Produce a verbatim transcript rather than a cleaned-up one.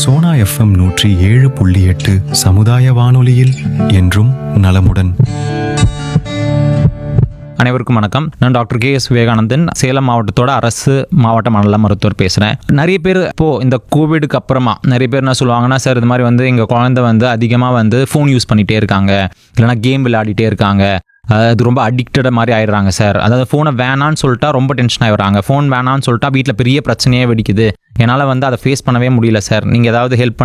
Sona FM நூற்றி ஏழு புள்ளி எட்டு சமுதாய வானொலியில் என்றும் நலமுடன். அனைவருக்கும் வணக்கம். நான் doctor K S Vivekanandan, Salem மாவட்டத்தோட அரசு மாவட்ட மண்டல மருத்துவர் பேசுகிறேன். நிறைய பேர் இப்போது இந்த கோவிடுக்கு அப்புறமா நிறைய பேர் என்ன சொல்லுவாங்கன்னா, சார் இது மாதிரி வந்து எங்கள் குழந்தை வந்து அதிகமாக வந்து ஃபோன் யூஸ் பண்ணிகிட்டே இருக்காங்க, இல்லைனா கேம் விளையாடிட்டே இருக்காங்க, அது ரொம்ப அடிக்டட் மாதிரி ஆயிடுறாங்க சார். அதாவது ஃபோனை வேணான்னு சொல்லிட்டா ரொம்ப டென்ஷன் ஆகிடுறாங்க, ஃபோன் வேணான்னு சொல்லிட்டா வீட்டில் பெரிய பிரச்சனையே வெடிக்குது, என்னால் வந்து அதை ஃபேஸ் பண்ணவே முடியல சார், நீங்கள் ஏதாவது ஹெல்ப்